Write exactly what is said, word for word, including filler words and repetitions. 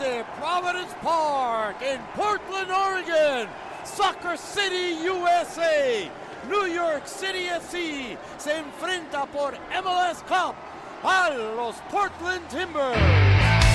desde Providence Park in Portland, Oregon. Soccer City, U S A. New York City F C se enfrenta por M L S Cup a los Portland Timbers.